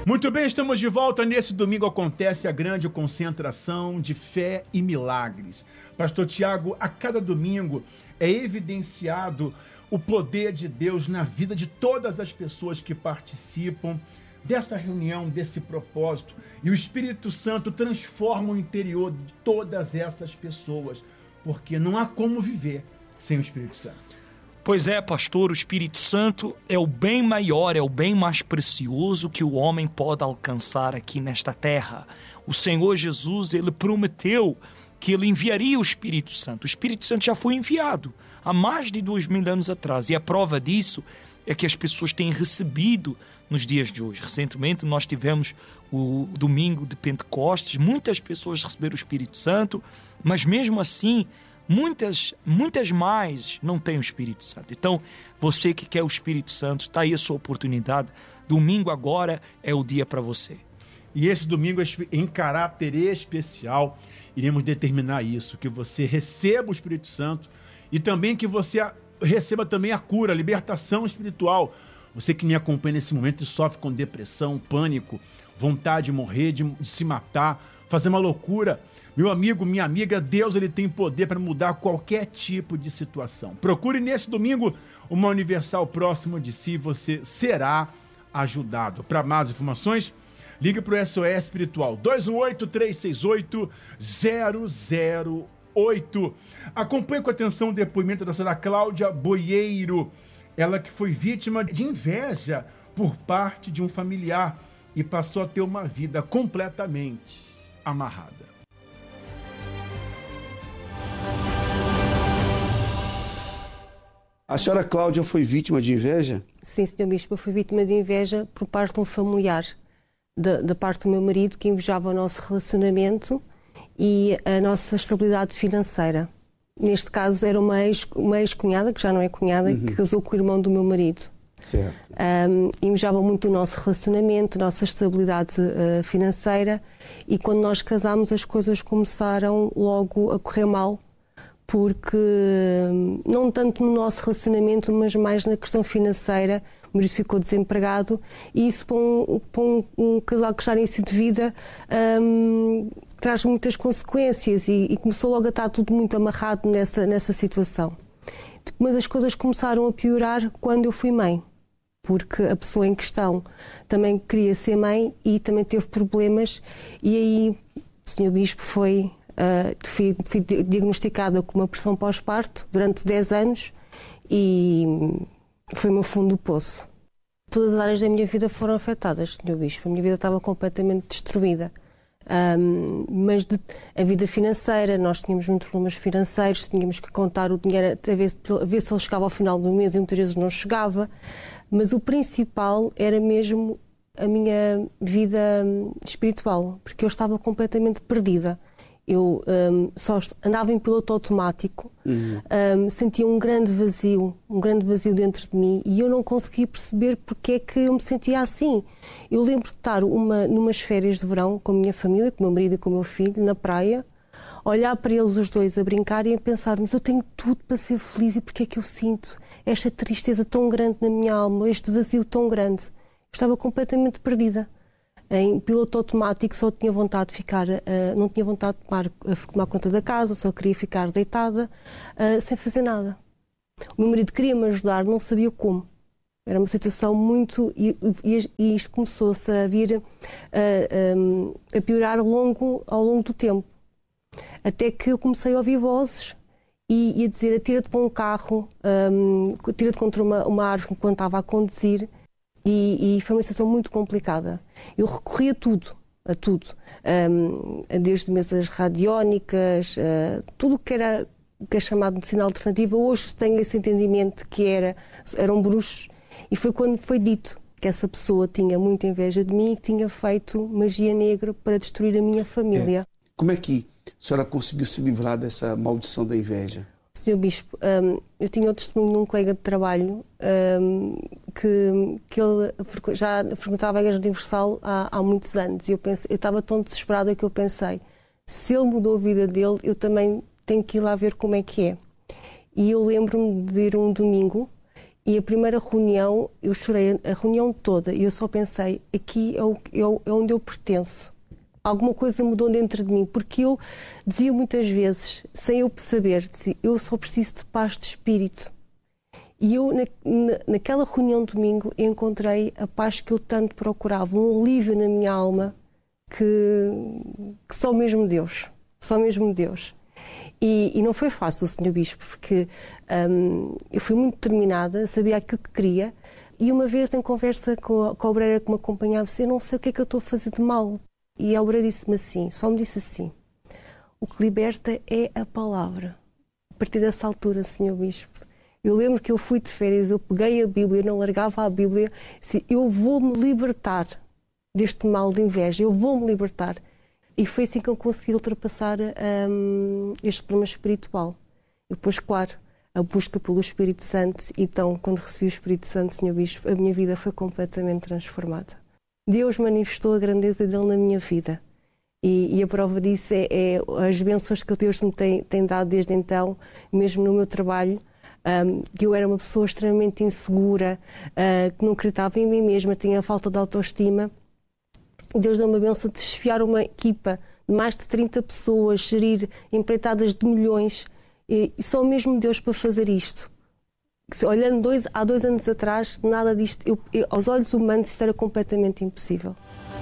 Muito bem, estamos de volta. Nesse domingo acontece a grande concentração de fé e milagres. Pastor Tiago, a cada domingo é evidenciado o poder de Deus na vida de todas as pessoas que participam dessa reunião, desse propósito. E o Espírito Santo transforma o interior de todas essas pessoas, porque não há como viver sem o Espírito Santo. Pois é, pastor, o Espírito Santo é o bem maior, é o bem mais precioso que o homem pode alcançar aqui nesta terra. O Senhor Jesus, ele prometeu que ele enviaria o Espírito Santo. O Espírito Santo já foi enviado há mais de 2000 anos atrás. E a prova disso é que as pessoas têm recebido nos dias de hoje. Recentemente nós tivemos o domingo de Pentecostes, muitas pessoas receberam o Espírito Santo, mas mesmo assim muitas mais não têm o Espírito Santo. Então, você que quer o Espírito Santo, está aí a sua oportunidade. Domingo agora é o dia para você. E esse domingo, em caráter especial, iremos determinar isso, que você receba o Espírito Santo e também que você receba também a cura, a libertação espiritual. Você que me acompanha nesse momento e sofre com depressão, pânico, vontade de morrer, de se matar, fazer uma loucura. Meu amigo, minha amiga, Deus ele tem poder para mudar qualquer tipo de situação. Procure nesse domingo uma Universal próximo de si, você será ajudado. Para mais informações, ligue para o SOS Espiritual 218-368-008. Acompanhe com atenção o depoimento da senhora Cláudia Boieiro, ela que foi vítima de inveja por parte de um familiar e passou a ter uma vida completamente amarrada. A senhora Cláudia foi vítima de inveja? Sim, senhor Bispo, eu fui vítima de inveja por parte de um familiar, da parte do meu marido, que invejava o nosso relacionamento e a nossa estabilidade financeira. Neste caso era uma ex-cunhada, que já não é cunhada, que casou com o irmão do meu marido. Certo. Invejava muito o nosso relacionamento, a nossa estabilidade financeira, e quando nós casámos as coisas começaram logo a correr mal, porque não tanto no nosso relacionamento, mas mais na questão financeira. O marido ficou desempregado e isso para um casal que já tem início de vida traz muitas consequências e começou logo a estar tudo muito amarrado nessa situação. Mas as coisas começaram a piorar quando eu fui mãe, porque a pessoa em questão também queria ser mãe e também teve problemas, e aí o senhor Bispo fui diagnosticada com uma pressão pós-parto durante 10 anos e foi o meu fundo do poço. Todas as áreas da minha vida foram afetadas, senhor Bispo. A minha vida estava completamente destruída. Mas a vida financeira, nós tínhamos muitos problemas financeiros, tínhamos que contar o dinheiro a ver se ele chegava ao final do mês e muitas vezes não chegava. Mas o principal era mesmo a minha vida espiritual, porque eu estava completamente perdida. Eu só andava em piloto automático, sentia um grande vazio dentro de mim e eu não conseguia perceber porque é que eu me sentia assim. Eu lembro de estar numas férias de verão com a minha família, com o meu marido e com o meu filho, na praia, olhar para eles os dois a brincar e a pensar, mas eu tenho tudo para ser feliz e porque é que eu sinto esta tristeza tão grande na minha alma, este vazio tão grande? Eu estava completamente perdida. Em piloto automático, só tinha vontade de ficar, não tinha vontade de tomar conta da casa, só queria ficar deitada, sem fazer nada. O meu marido queria me ajudar, não sabia como. Era uma situação muito... E isto começou-se a vir a piorar ao longo do tempo. Até que eu comecei a ouvir vozes e a dizer, atira-te para um carro, atira-te contra uma árvore quando estava a conduzir. E foi uma situação muito complicada. Eu recorri a tudo, desde mesas radiónicas, tudo o que é chamado de medicina alternativa. Hoje tenho esse entendimento que eram bruxos, e foi quando foi dito que essa pessoa tinha muita inveja de mim e que tinha feito magia negra para destruir a minha família. Como é que a senhora conseguiu se livrar dessa maldição da inveja? Senhor Bispo, eu tinha o testemunho de um colega de trabalho que ele já frequentava a Igreja Universal há muitos anos, e eu estava tão desesperada que eu pensei, se ele mudou a vida dele, eu também tenho que ir lá ver como é que é. E eu lembro-me de ir um domingo E a primeira reunião, eu chorei a reunião toda e eu só pensei, aqui é onde eu pertenço. Alguma coisa mudou dentro de mim, porque eu dizia muitas vezes, sem eu saber, dizia, eu só preciso de paz de espírito. E eu, naquela reunião de domingo, encontrei a paz que eu tanto procurava, um alívio na minha alma, que só mesmo Deus, E não foi fácil, Sr. Bispo, porque eu fui muito determinada, sabia aquilo que queria, e uma vez em conversa com a obreira que me acompanhava, disse, eu não sei o que é que eu estou a fazer de mal. E a obreira disse-me assim, só me disse assim, o que liberta é a palavra. A partir dessa altura, Sr. Bispo, eu lembro que eu fui de férias, eu peguei a Bíblia, não largava a Bíblia, disse, eu vou-me libertar deste mal de inveja, eu vou-me libertar. E foi assim que eu consegui ultrapassar este problema espiritual. E depois, claro, a busca pelo Espírito Santo. Então, quando recebi o Espírito Santo, Sr. Bispo, a minha vida foi completamente transformada. Deus manifestou a grandeza dele na minha vida. E a prova disso é as bênçãos que Deus me tem dado desde então, mesmo no meu trabalho. Que eu era uma pessoa extremamente insegura, que não acreditava em mim mesma, tinha falta de autoestima. Deus deu uma bênção de desfiar uma equipa de mais de 30 pessoas, gerir empreitadas de milhões, e só mesmo Deus para fazer isto. Olhando há 2 anos atrás, nada disto, aos olhos humanos, isto era completamente impossível.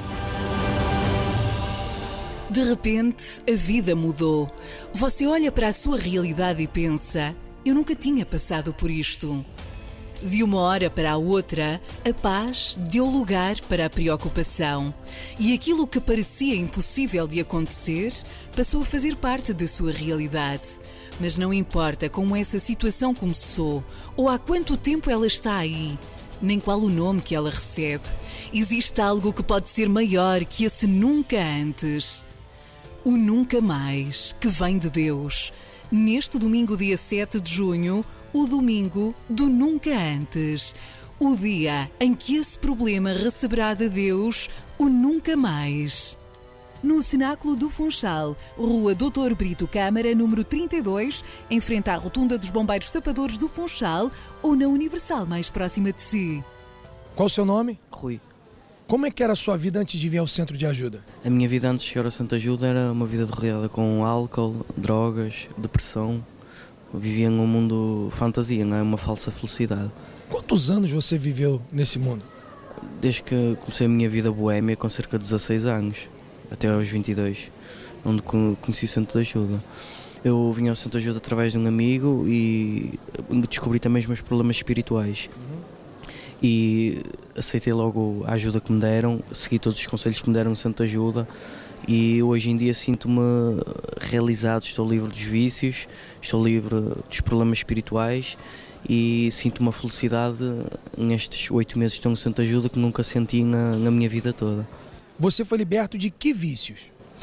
De repente, a vida mudou. Você olha para a sua realidade e pensa, eu nunca tinha passado por isto. De uma hora para a outra, a paz deu lugar para a preocupação. E aquilo que parecia impossível de acontecer, passou a fazer parte da sua realidade. Mas não importa como essa situação começou, ou há quanto tempo ela está aí, nem qual o nome que ela recebe. Existe algo que pode ser maior que esse nunca antes. O nunca mais, que vem de Deus. Neste domingo, dia 7 de junho, o domingo do nunca antes. O dia em que esse problema receberá de Deus o nunca mais. No Cenáculo do Funchal, Rua Dr. Brito Câmara, número 32, em frente à Rotunda dos Bombeiros Tapadores do Funchal, ou na Universal mais próxima de si. Qual o seu nome? Rui. Como é que era a sua vida antes de vir ao centro de ajuda? A minha vida antes de chegar ao centro de ajuda era uma vida rodeada com álcool, drogas, depressão. Eu vivia num mundo fantasia, não é? Uma falsa felicidade. Quantos anos você viveu nesse mundo? Desde que comecei a minha vida boémia, com cerca de 16 anos, até aos 22, onde conheci o centro de ajuda. Eu vim ao centro de ajuda através de um amigo e descobri também os meus problemas espirituais. E aceitei logo a ajuda que me deram, segui todos os conselhos que me deram no centro de ajuda e hoje em dia sinto-me realizado, estou livre dos vícios, estou livre dos problemas espirituais e sinto uma felicidade nestes 8 meses que estou no centro de ajuda que nunca senti na minha vida toda. Você foi liberto de que vícios?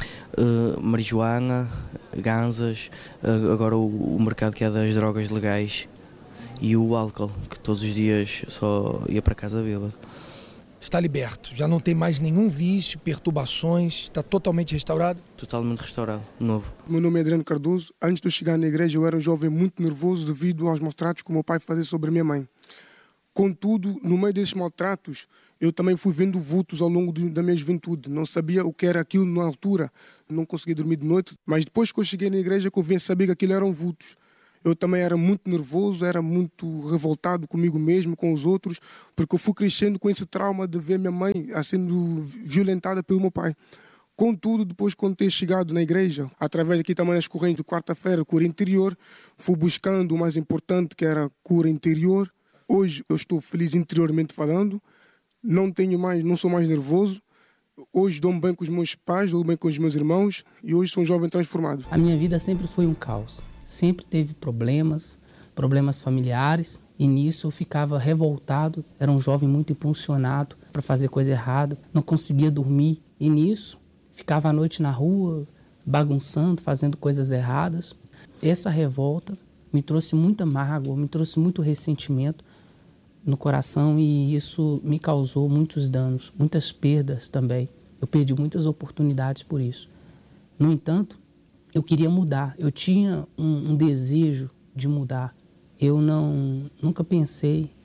Marijuana, ganzas, agora o mercado que é das drogas legais. E o álcool, que todos os dias só ia para casa bêbado. Está liberto, já não tem mais nenhum vício, perturbações, está totalmente restaurado? Totalmente restaurado, novo. Meu nome é Adriano Cardoso. Antes de eu chegar na igreja eu era um jovem muito nervoso devido aos maltratos que o meu pai fazia sobre a minha mãe. Contudo, no meio desses maltratos, eu também fui vendo vultos ao longo da minha juventude. Não sabia o que era aquilo na altura, não conseguia dormir de noite, mas depois que eu cheguei na igreja que eu vim a saber que aquilo eram vultos. Eu também era muito nervoso, era muito revoltado comigo mesmo, com os outros, porque eu fui crescendo com esse trauma de ver minha mãe sendo violentada pelo meu pai. Contudo, depois quando ter chegado na igreja, através aqui também das correntes de quarta-feira, cura interior, fui buscando o mais importante, que era cura interior. Hoje eu estou feliz interiormente falando, não sou mais nervoso. Hoje dou-me bem com os meus pais, dou-me bem com os meus irmãos e hoje sou um jovem transformado. A minha vida sempre foi um caos. Sempre teve problemas familiares, e nisso eu ficava revoltado, era um jovem muito impulsionado para fazer coisa errada, não conseguia dormir, e nisso ficava à noite na rua, bagunçando, fazendo coisas erradas. Essa revolta me trouxe muita mágoa, me trouxe muito ressentimento no coração, e isso me causou muitos danos, muitas perdas também. Eu perdi muitas oportunidades por isso. No entanto, eu queria mudar, eu tinha um desejo de mudar. Eu nunca pensei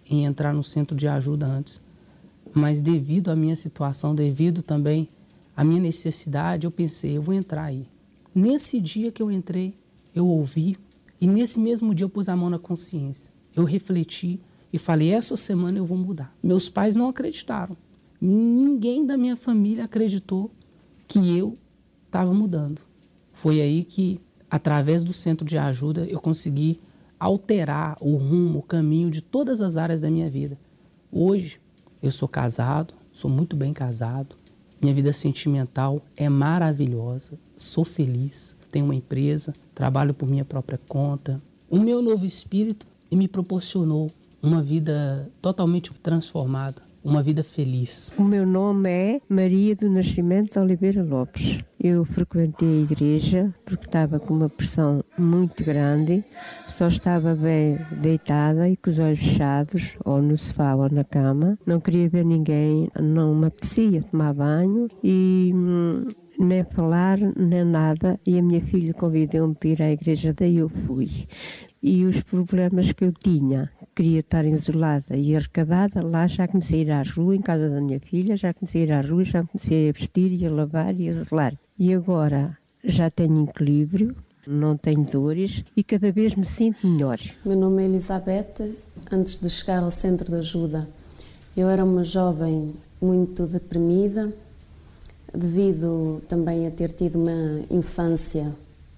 em entrar no centro de ajuda antes. Mas devido à minha situação, devido também à minha necessidade, eu pensei, eu vou entrar aí. Nesse dia que eu entrei, eu ouvi, e nesse mesmo dia eu pus a mão na consciência. Eu refleti e falei, essa semana eu vou mudar. Meus pais não acreditaram. Ninguém da minha família acreditou que eu estava mudando. Foi aí que, através do centro de ajuda, eu consegui alterar o rumo, o caminho de todas as áreas da minha vida. Hoje, eu sou casado, sou muito bem casado. Minha vida sentimental é maravilhosa, sou feliz, tenho uma empresa, trabalho por minha própria conta. O meu novo espírito me proporcionou uma vida totalmente transformada, uma vida feliz. O meu nome é Maria do Nascimento Oliveira Lopes. Eu frequentei a igreja porque estava com uma pressão muito grande, só estava bem deitada e com os olhos fechados, ou no sofá ou na cama. Não queria ver ninguém, não me apetecia tomar banho e nem falar, nem nada. E a minha filha convidou-me para ir à igreja, daí eu fui. E os problemas que eu tinha, queria estar isolada e arrecadada, lá já comecei a ir à rua, em casa da minha filha, já comecei a ir à rua, já comecei a vestir e a lavar e a zelar. E agora já tenho equilíbrio, não tenho dores e cada vez me sinto melhor. Meu nome é Elizabeth. Antes de chegar ao centro de ajuda, eu era uma jovem muito deprimida, devido também a ter tido uma infância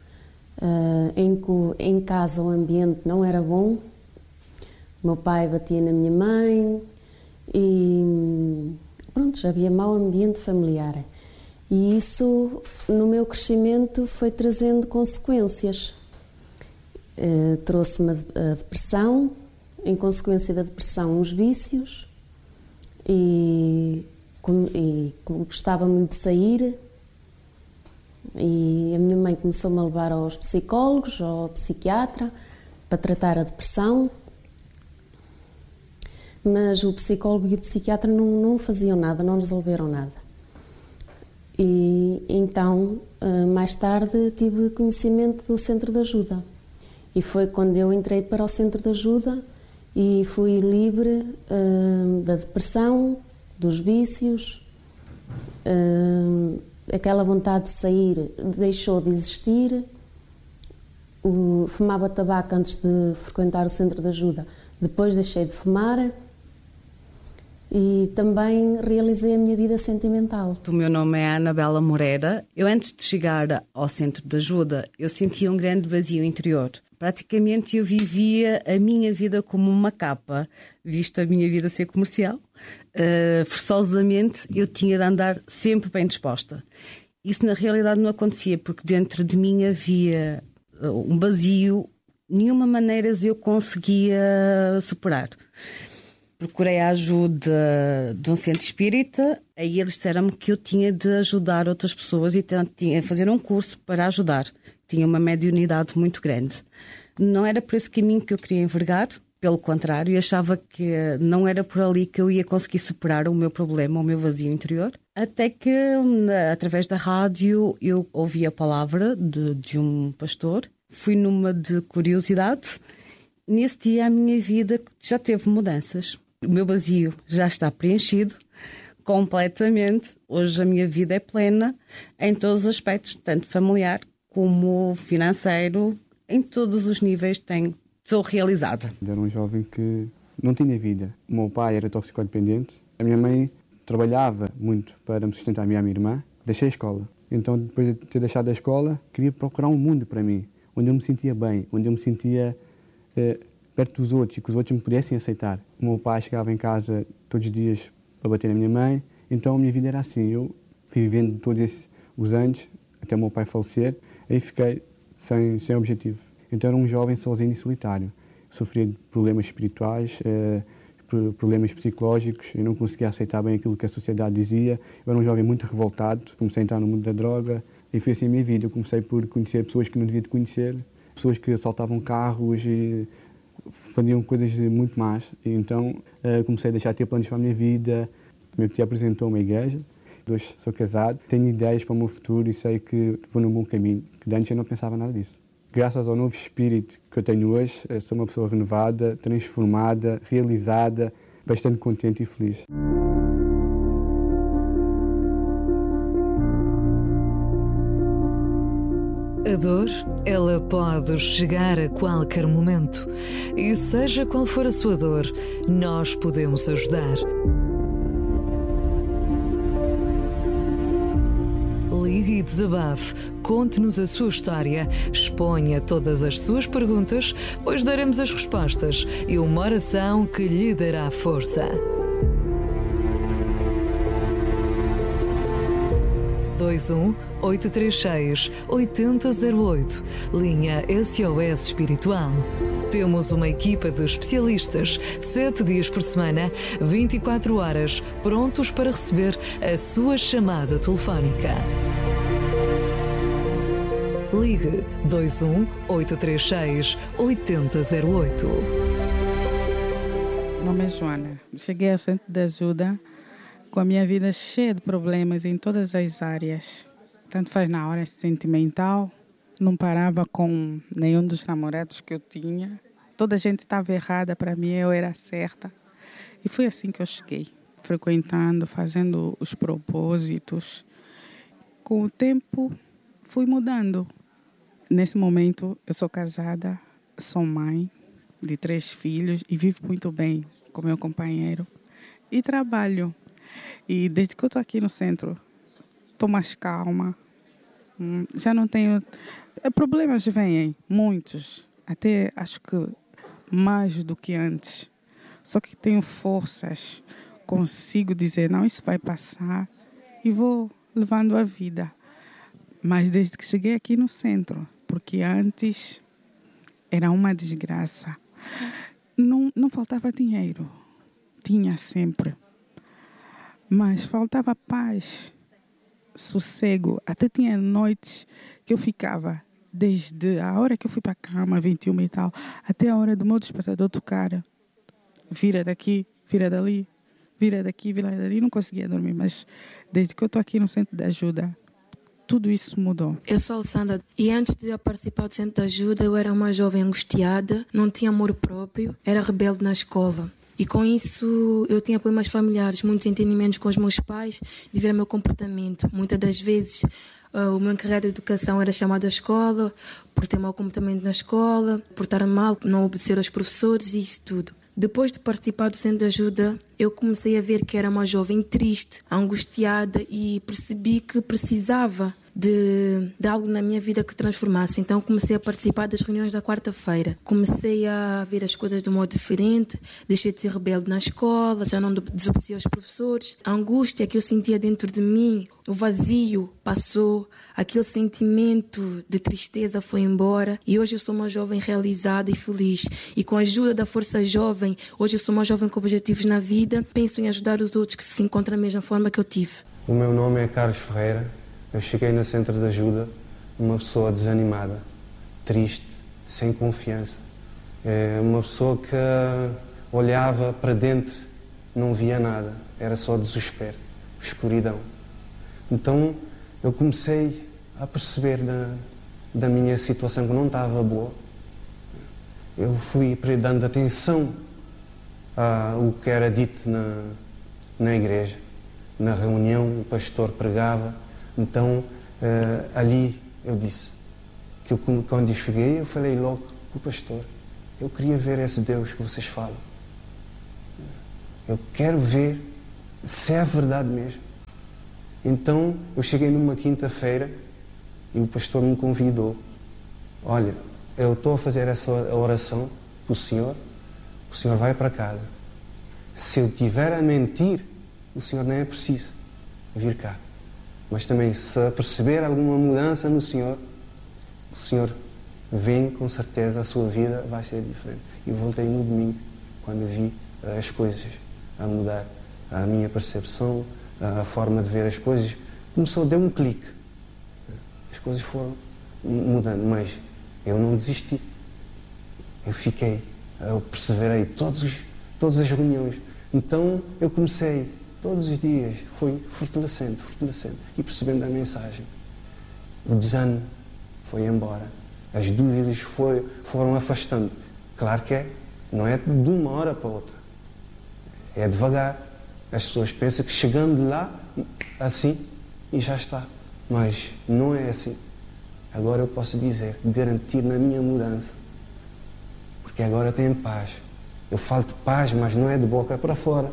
em casa o ambiente não era bom. O meu pai batia na minha mãe e pronto, já havia mau ambiente familiar. E isso, no meu crescimento, foi trazendo consequências. Trouxe-me a depressão, em consequência da depressão, os vícios, e gostava muito de sair. E a minha mãe começou-me a levar aos psicólogos, ao psiquiatra, para tratar a depressão. Mas o psicólogo e o psiquiatra não faziam nada, não resolveram nada. E então, mais tarde, tive conhecimento do centro de ajuda. E foi quando eu entrei para o centro de ajuda e fui livre da depressão, dos vícios. Aquela vontade de sair deixou de existir. Fumava tabaco antes de frequentar o centro de ajuda, depois deixei de fumar. E também realizei a minha vida sentimental. O meu nome é Anabela Moreira. Eu, antes de chegar ao centro de ajuda, eu sentia um grande vazio interior. Praticamente eu vivia a minha vida como uma capa, visto a minha vida ser comercial. Forçosamente eu tinha de andar sempre bem disposta. Isso na realidade não acontecia, porque dentro de mim havia um vazio, nenhuma maneira eu conseguia superar. Procurei a ajuda de um centro espírita, aí eles disseram-me que eu tinha de ajudar outras pessoas e tinha de fazer um curso para ajudar. Tinha uma mediunidade muito grande. Não era por esse caminho que eu queria envergar, pelo contrário, eu achava que não era por ali que eu ia conseguir superar o meu problema, o meu vazio interior. Até que, através da rádio, eu ouvi a palavra de um pastor. Fui numa de curiosidade. Nesse dia a minha vida já teve mudanças. O meu vazio já está preenchido completamente. Hoje a minha vida é plena em todos os aspectos, tanto familiar como financeiro, em todos os níveis sou realizada. Eu era um jovem que não tinha vida. O meu pai era toxicodependente. A minha mãe trabalhava muito para me sustentar a minha irmã. Deixei a escola. Então, depois de ter deixado a escola, queria procurar um mundo para mim, onde eu me sentia bem, onde eu me sentia perto dos outros e que os outros me pudessem aceitar. O meu pai chegava em casa todos os dias para bater na minha mãe, então a minha vida era assim. Eu fui vivendo todos os anos, até o meu pai falecer, aí fiquei sem objetivo. Então era um jovem sozinho e solitário. Sofria de problemas espirituais, problemas psicológicos, eu não conseguia aceitar bem aquilo que a sociedade dizia. Eu era um jovem muito revoltado, comecei a entrar no mundo da droga e foi assim a minha vida. Eu comecei por conhecer pessoas que não devia de conhecer, pessoas que assaltavam carros e faziam coisas muito más. E então comecei a deixar de ter planos para a minha vida. Meu tio apresentou uma igreja. Hoje sou casado, tenho ideias para o meu futuro e sei que vou num bom caminho, que antes eu não pensava nada disso. Graças ao novo espírito que eu tenho hoje, sou uma pessoa renovada, transformada, realizada, bastante contente e feliz. A dor, ela pode chegar a qualquer momento. E seja qual for a sua dor, nós podemos ajudar. Ligue e desabafe, conte-nos a sua história, exponha todas as suas perguntas, pois daremos as respostas e uma oração que lhe dará força. 21-836-8008, linha SOS Espiritual. Temos uma equipa de especialistas, 7 dias por semana, 24 horas, prontos para receber a sua chamada telefónica. Ligue 21-836-8008. Meu nome é Joana. Cheguei ao centro de ajuda com a minha vida cheia de problemas em todas as áreas. Tanto faz na área sentimental, não parava com nenhum dos namorados que eu tinha. Toda a gente estava errada para mim, eu era certa. E foi assim que eu cheguei, frequentando, fazendo os propósitos. Com o tempo, fui mudando. Nesse momento, eu sou casada, sou mãe de 3 filhos e vivo muito bem com meu companheiro. E trabalho. E desde que eu estou aqui no centro, estou mais calma. Já não tenho... Problemas vêm, muitos. Até acho que mais do que antes. Só que tenho forças. Consigo dizer, não, isso vai passar. E vou levando a vida. Mas desde que cheguei aqui no centro, porque antes era uma desgraça. Não faltava dinheiro. Tinha sempre. Mas faltava paz, sossego. Até tinha noites que eu ficava, desde a hora que eu fui para a cama, 21 e tal, até a hora do meu despertador tocar. Vira daqui, vira dali, vira daqui, vira dali. Não conseguia dormir, mas desde que eu estou aqui no centro de ajuda, tudo isso mudou. Eu sou a Alessandra e antes de eu participar do centro de ajuda, eu era uma jovem angustiada, não tinha amor próprio, era rebelde na escola. E com isso eu tinha problemas familiares, muitos entendimentos com os meus pais devido ao meu comportamento. Muitas das vezes o meu encarregado de educação era chamado à escola por ter mau comportamento na escola, por estar mal, não obedecer aos professores e isso tudo. Depois de participar do centro de ajuda, eu comecei a ver que era uma jovem triste, angustiada e percebi que precisava de algo na minha vida que transformasse. Então comecei a participar das reuniões da quarta-feira. Comecei a ver as coisas de um modo diferente, deixei de ser rebelde na escola, já não desobedecia aos professores. A angústia que eu sentia dentro de mim, o vazio passou, aquele sentimento de tristeza foi embora e hoje eu sou uma jovem realizada e feliz. E com a ajuda da Força Jovem, hoje eu sou uma jovem com objetivos na vida, penso em ajudar os outros que se encontram da mesma forma que eu tive. O meu nome é Carlos Ferreira. Eu cheguei no centro de ajuda uma pessoa desanimada, triste, sem confiança. Uma pessoa que olhava para dentro, não via nada, era só desespero, escuridão. Então eu comecei a perceber da minha situação que não estava boa. Eu fui dando atenção ao que era dito na igreja. Na reunião o pastor pregava. Então, ali eu disse, que quando eu cheguei, eu falei logo com o pastor, eu queria ver esse Deus que vocês falam. Eu quero ver se é verdade mesmo. Então, eu cheguei numa quinta-feira e o pastor me convidou. Olha, eu estou a fazer essa oração para o senhor vai para casa. Se eu estiver a mentir, o senhor nem é preciso vir cá. Mas também, se perceber alguma mudança no Senhor, o Senhor vem, com certeza, a sua vida vai ser diferente. E voltei no domingo, quando vi as coisas a mudar, a minha percepção, a forma de ver as coisas. Começou a dar um clique. As coisas foram mudando, mas eu não desisti. Eu perseverei todas as reuniões. Então, eu comecei... Todos os dias foi fortalecendo e percebendo a mensagem. O desânimo foi embora. As dúvidas foram afastando. Claro que não é de uma hora para outra. É devagar. As pessoas pensam que chegando lá, assim, e já está. Mas não é assim. Agora eu posso dizer, garantir na minha mudança. Porque agora tenho paz. Eu falo de paz, mas não é de boca para fora.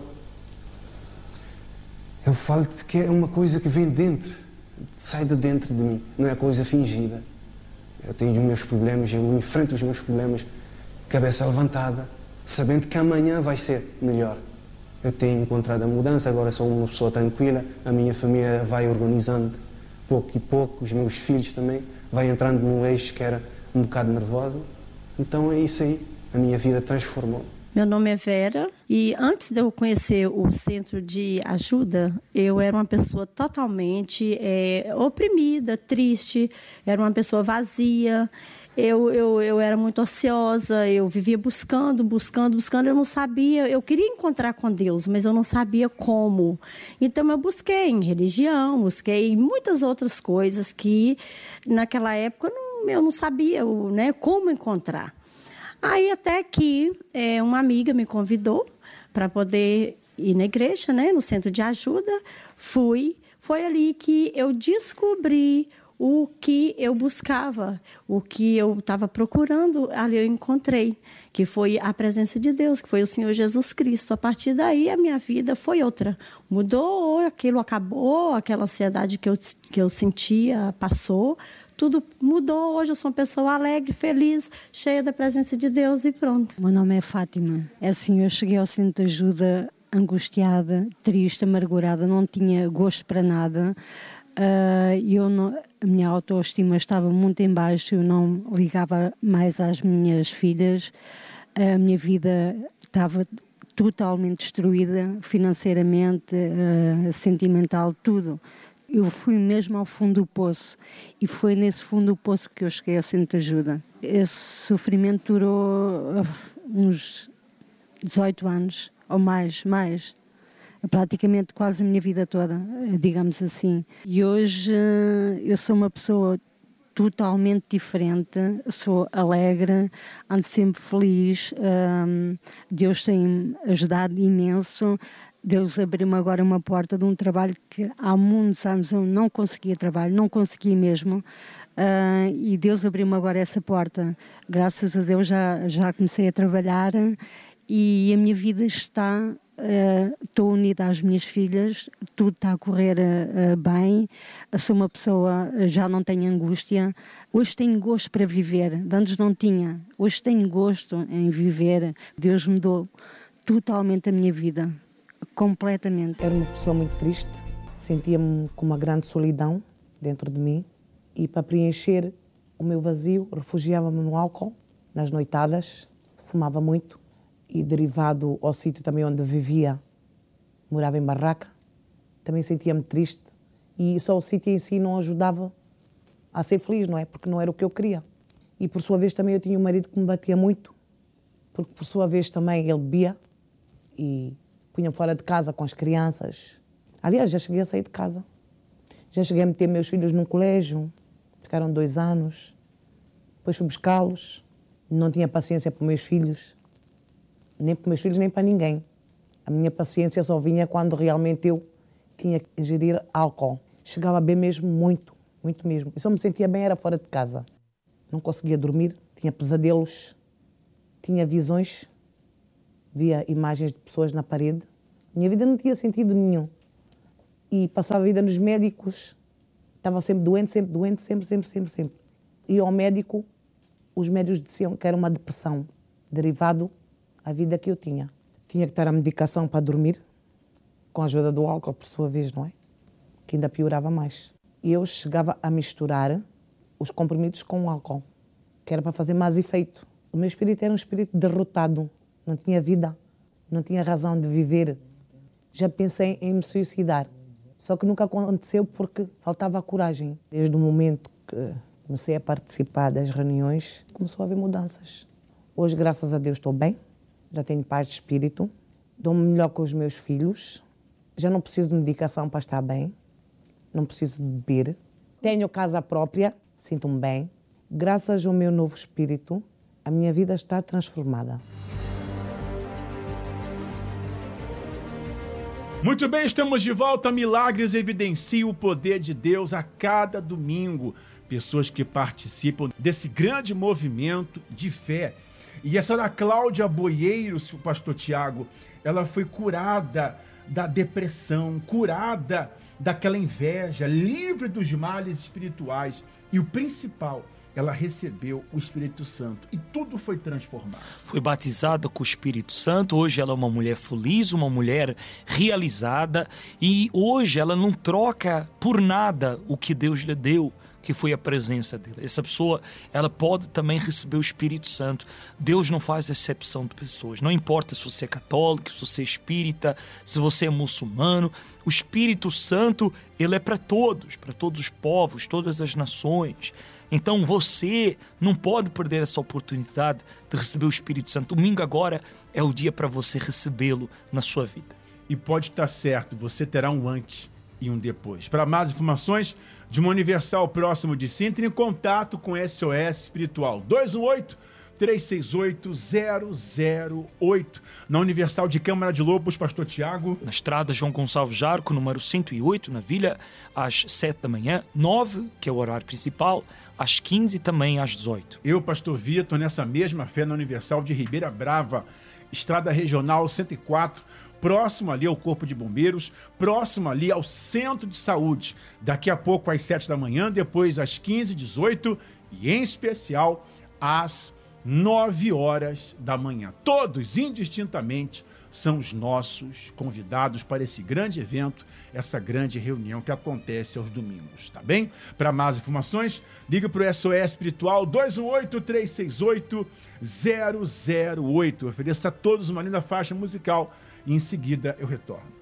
Eu falo de que é uma coisa que vem dentro, sai de dentro de mim, não é coisa fingida. Eu tenho os meus problemas, eu enfrento os meus problemas, cabeça levantada, sabendo que amanhã vai ser melhor. Eu tenho encontrado a mudança, agora sou uma pessoa tranquila, a minha família vai organizando pouco e pouco, os meus filhos também, vai entrando num eixo que era um bocado nervoso. Então é isso aí, a minha vida transformou. Meu nome é Vera e antes de eu conhecer o Centro de Ajuda, eu era uma pessoa totalmente oprimida, triste, era uma pessoa vazia. Eu era muito ociosa, eu vivia buscando, eu não sabia, eu queria encontrar com Deus, mas eu não sabia como. Então eu busquei em religião, busquei em muitas outras coisas que naquela época eu não sabia, né, como encontrar. Aí até que uma amiga me convidou para poder ir na igreja, né, no Centro de Ajuda. Foi ali que eu descobri o que eu buscava, o que eu estava procurando, ali eu encontrei, que foi a presença de Deus, que foi o Senhor Jesus Cristo. A partir daí, a minha vida foi outra. Mudou, aquilo acabou, aquela ansiedade que eu sentia passou, tudo mudou. Hoje eu sou uma pessoa alegre, feliz, cheia da presença de Deus e pronto. Meu nome é Fátima. É assim, eu cheguei ao Centro de Ajuda angustiada, triste, amargurada, não tinha gosto para nada. A minha autoestima estava muito em baixo, eu não ligava mais às minhas filhas, a minha vida estava totalmente destruída, financeiramente, sentimental, tudo. Eu fui mesmo ao fundo do poço e foi nesse fundo do poço que eu cheguei ao Centro de Ajuda. Esse sofrimento durou uns 18 anos ou mais. Praticamente quase a minha vida toda, digamos assim. E hoje eu sou uma pessoa totalmente diferente, sou alegre, ando sempre feliz, Deus tem ajudado imenso, Deus abriu-me agora uma porta de um trabalho que há muitos anos eu não conseguia trabalho, não conseguia mesmo, e Deus abriu-me agora essa porta. Graças a Deus já comecei a trabalhar e a minha vida está... Estou unida às minhas filhas, tudo está a correr bem, sou uma pessoa, já não tenho angústia, hoje tenho gosto para viver, de antes não tinha, hoje tenho gosto em viver. Deus mudou totalmente a minha vida, completamente. Era uma pessoa muito triste, sentia-me com uma grande solidão dentro de mim e para preencher o meu vazio refugiava-me no álcool, nas noitadas, fumava muito. E derivado ao sítio também onde vivia, morava em barraca, também sentia-me triste e só o sítio em si não ajudava a ser feliz, não é? Porque não era o que eu queria. E por sua vez também eu tinha um marido que me batia muito, porque por sua vez também ele bebia e punha-me fora de casa com as crianças. Aliás, já cheguei a sair de casa. Já cheguei a meter meus filhos num colégio, ficaram 2 anos, depois fui buscá-los, não tinha paciência para os meus filhos. Nem para meus filhos, nem para ninguém. A minha paciência só vinha quando realmente eu tinha que ingerir álcool. Chegava bem mesmo, muito mesmo. E só me sentia bem era fora de casa. Não conseguia dormir, tinha pesadelos, tinha visões, via imagens de pessoas na parede. Minha vida não tinha sentido nenhum. E passava a vida nos médicos, estava sempre doente, sempre. E ao médico, os médicos diziam que era uma depressão, derivado a vida que eu tinha. Tinha que dar a medicação para dormir, com a ajuda do álcool, por sua vez, não é? Que ainda piorava mais. E eu chegava a misturar os comprimidos com o álcool, que era para fazer mais efeito. O meu espírito era um espírito derrotado, não tinha vida, não tinha razão de viver. Já pensei em me suicidar, só que nunca aconteceu porque faltava a coragem. Desde o momento que comecei a participar das reuniões, começou a haver mudanças. Hoje, graças a Deus, estou bem. Já tenho paz de espírito, dou-me melhor com os meus filhos, já não preciso de medicação para estar bem, não preciso de beber. Tenho casa própria, sinto-me bem. Graças ao meu novo espírito, a minha vida está transformada. Muito bem, estamos de volta. Milagres evidenciam o poder de Deus a cada domingo. Pessoas que participam desse grande movimento de fé. E a senhora Cláudia Boieiros, o pastor Tiago, ela foi curada da depressão, curada daquela inveja, livre dos males espirituais. E o principal, ela recebeu o Espírito Santo e tudo foi transformado. Foi batizada com o Espírito Santo, hoje ela é uma mulher feliz, uma mulher realizada e hoje ela não troca por nada o que Deus lhe deu, que foi a presença dele. Essa pessoa, ela pode também receber o Espírito Santo. Deus não faz exceção de pessoas. Não importa se você é católico, se você é espírita, se você é muçulmano. O Espírito Santo, ele é para todos os povos, todas as nações. Então você não pode perder essa oportunidade de receber o Espírito Santo. Domingo agora é o dia para você recebê-lo na sua vida. E pode estar certo, você terá um antes e um depois. Para mais informações de uma Universal próximo de si, entre em contato com SOS Espiritual 218-368-008. Na Universal de Câmara de Lobos, pastor Tiago. Na estrada João Gonçalves Jarco, número 108, na Vila, às 7 da manhã, 9, que é o horário principal, às 15 e também às 18. Eu, pastor Vitor, nessa mesma fé na Universal de Ribeira Brava, estrada regional 104, próximo ali ao Corpo de Bombeiros, próximo ali ao Centro de Saúde. Daqui a pouco às 7 da manhã, depois às 15, 18 e em especial às 9 horas da manhã. Todos, indistintamente, são os nossos convidados para esse grande evento, essa grande reunião que acontece aos domingos, tá bem? Para mais informações, liga para o SOS Espiritual 218-368-008. Eu ofereço a todos uma linda faixa musical e em seguida eu retorno.